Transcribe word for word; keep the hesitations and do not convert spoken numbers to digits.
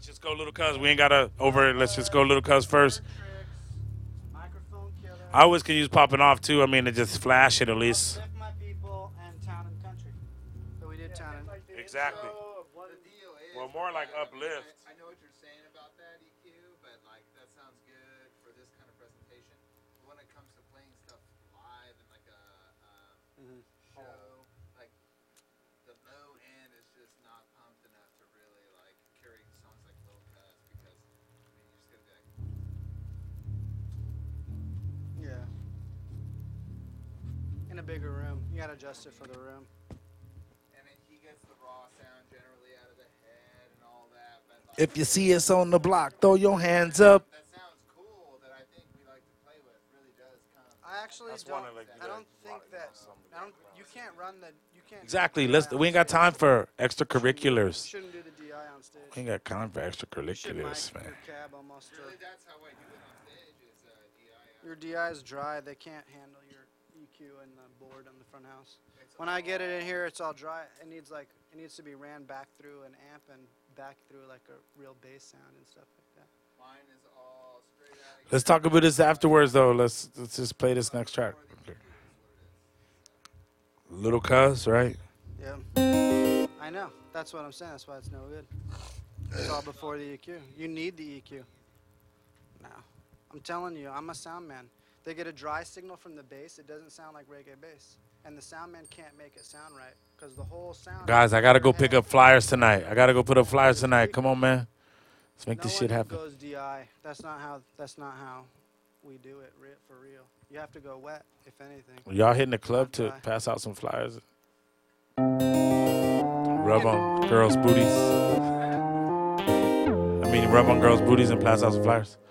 let's just go little cuz. We ain't gotta over it. Let's just go little cuz first. I always can use popping off too. I mean, to just flash it at least. Uplift my people and town and country. So we did town and Exactly. Well, more like uplift. I know what you're saying about that E Q, but like that sounds good for this kind of presentation. But when it comes to playing stuff live and like a um, show, like the low end is just not pumped enough to really like carry songs like Little Cuz because I mean you just gotta be like yeah. In a bigger room, you gotta adjust it for the room. If you see us on the block, throw your hands up. That sounds cool. That I think we like to play with really does kind of. I actually don't. Like I don't think that. I don't. You can't run the. You can't. Exactly. Let's. We ain't got time for extracurriculars. You shouldn't do the D I on stage. We ain't got time for You should extracurriculars, mic man. your cab almost. Really, that's how I do it on stage. Is uh, D I. Your D I is dry. They can't handle your E Q and the board on the front house. When I get it in here, it's all dry. It needs like it needs to be ran back through an amp and back through like a real bass sound and stuff like that. Mine is all straight out of Let's talk about this afterwards, though. Let's let's just play this next track. Okay. Little Cuz, right? Yeah. I know. That's what I'm saying. That's why it's no good. It's all before the E Q. You need the E Q. No. I'm telling you, I'm a sound man. They get a dry signal from the bass. It doesn't sound like reggae bass. And the sound man can't make it sound right because the whole sound. Guys, I gotta go pick up flyers tonight. I gotta go put up flyers tonight. Come on, man. Let's make no this shit one happen. goes D I. That's not how. That's not how we do it re- for real. You have to go wet, if anything. Y'all hitting the club Not to dry. pass out some flyers. Rub on girls' booties. I mean, rub on girls' booties and pass out some flyers.